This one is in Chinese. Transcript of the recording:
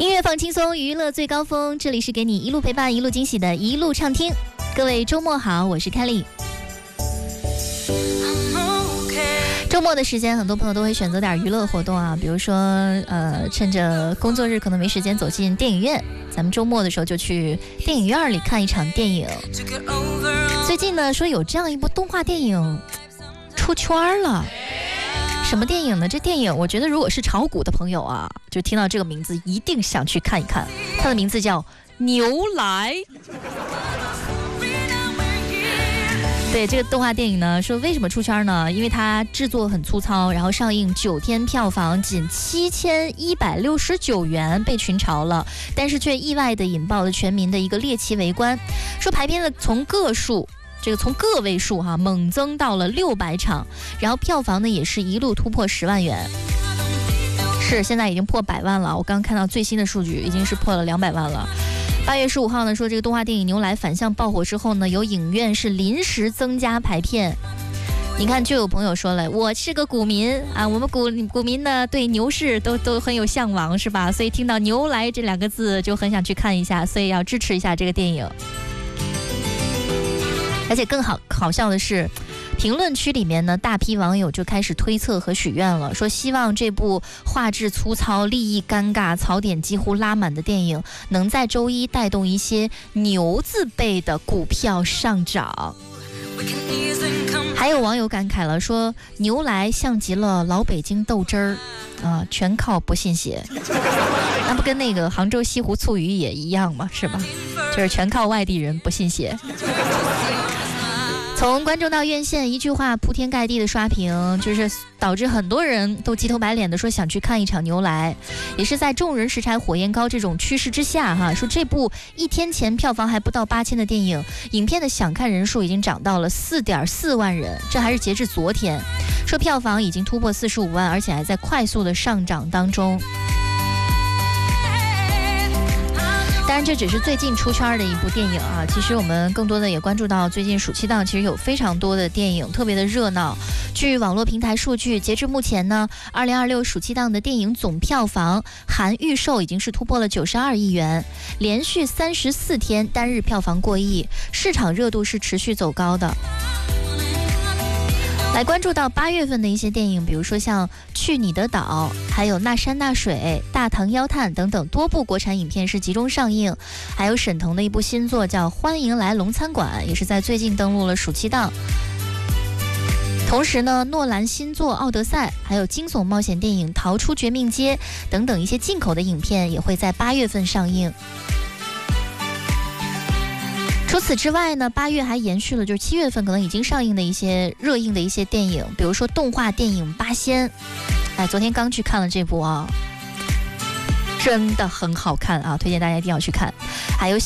音乐放轻松，娱乐最高峰，这里是给你一路陪伴一路惊喜的一路畅听。各位周末好，我是凯莉。周末的时间，很多朋友都会选择点娱乐活动啊，比如说趁着工作日可能没时间走进电影院，咱们周末的时候就去电影院里看一场电影。最近呢说有这样一部动画电影出圈了，什么电影呢？这电影我觉得如果是炒股的朋友啊，就听到这个名字一定想去看一看。它的名字叫牛来。对，这个动画电影呢，说为什么出圈呢？因为它制作很粗糙，然后上映9天票房仅7169元，被群嘲了，但是却意外的引爆了全民的一个猎奇围观。说排片的从个位数猛增到了600场，然后票房呢也是一路突破10万元，是现在已经破100万了。我刚看到最新的数据，已经是破了200万了。8月15号呢，说这个动画电影《牛来》反向爆火之后呢，有影院是临时增加排片。你看，就有朋友说了，我是个股民啊，我们股民呢对牛市都很有向往，是吧？所以听到牛来这2个字就很想去看一下，所以要支持一下这个电影。而且更好笑的是，评论区里面呢，大批网友就开始推测和许愿了，说希望这部画质粗糙、立意尴尬、槽点几乎拉满的电影，能在周一带动一些牛字辈的股票上涨。还有网友感慨了，说牛来像极了老北京豆汁儿啊，全靠不信邪。那不跟那个杭州西湖醋鱼也一样吗？是吧？就是全靠外地人不信邪。从观众到院线，一句话铺天盖地的刷屏，就是导致很多人都鸡头白脸的说想去看一场牛来。也是在众人拾柴火焰高这种趋势之下说这部1天前票房还不到8000的电影，影片的想看人数已经涨到了4.4万人，这还是截至昨天。说票房已经突破45万，而且还在快速的上涨当中。当然这只是最近出圈的一部电影啊，其实我们更多的也关注到最近暑期档其实有非常多的电影特别的热闹。据网络平台数据，截至目前呢，2026暑期档的电影总票房含预售已经是突破了92亿元，连续34天单日票房过亿，市场热度是持续走高的。来关注到8月份的一些电影，比如说像《去你的岛》，还有《那山那水》、《大唐妖探》等等多部国产影片是集中上映，还有沈腾的一部新作叫《欢迎来龙餐馆》，也是在最近登陆了暑期档。同时呢，诺兰新作《奥德赛》，还有惊悚冒险电影《逃出绝命街》等等一些进口的影片也会在8月份上映。除此之外呢，8月还延续了就是7月份可能已经上映的一些热映的一些电影，比如说动画电影《八仙》，昨天刚去看了这部啊，真的很好看啊，推荐大家一定要去看。还有